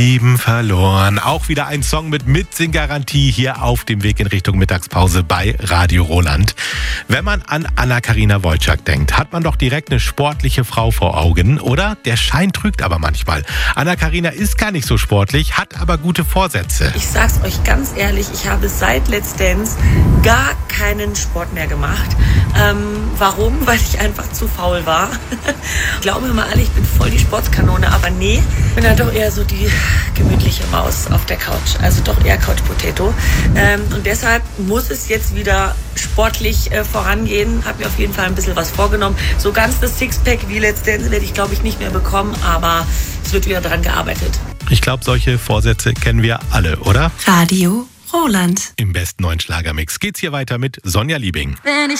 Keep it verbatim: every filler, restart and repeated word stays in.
Lieben verloren. Auch wieder ein Song mit Mitsinggarantie hier auf dem Weg in Richtung Mittagspause bei Radio Roland. Wenn man an Anna-Karina Wojcik denkt, hat man doch direkt eine sportliche Frau vor Augen, oder? Der Schein trügt aber manchmal. Anna-Karina ist gar nicht so sportlich, hat aber gute Vorsätze. Ich sag's euch ganz ehrlich, ich habe seit Let's Dance gar keinen Sport mehr gemacht. Ähm, warum? Weil ich einfach zu faul war. Ich glaube mir mal alle, ich bin voll die Sportskanone, aber nee, ich bin dann doch eher so die gemütliche Maus auf der Couch, also doch eher Couch Potato. Ähm, und deshalb muss es jetzt wieder sportlich äh, vorangehen. Habe mir auf jeden Fall ein bisschen was vorgenommen. So ganz das Sixpack wie Let's Dance werde ich, glaube ich, nicht mehr bekommen, aber es wird wieder dran gearbeitet. Ich glaube, solche Vorsätze kennen wir alle, oder? Radio Roland. Im besten neuen Schlagermix geht's hier weiter mit Sonja Liebing. Wenn ich